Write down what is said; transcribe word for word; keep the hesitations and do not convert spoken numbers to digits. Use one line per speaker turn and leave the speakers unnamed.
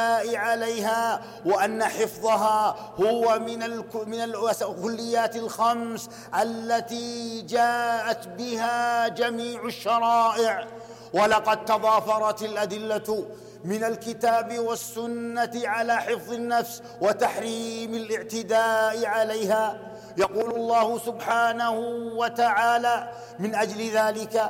عليها، وأن حفظها هو من من الكليات الخمس التي جاءت بها جميع الشرائع. ولقد تضافرت الأدلة من الكتاب والسنة على حفظ النفس وتحريم الاعتداء عليها. يقول الله سبحانه وتعالى: من أجل ذلك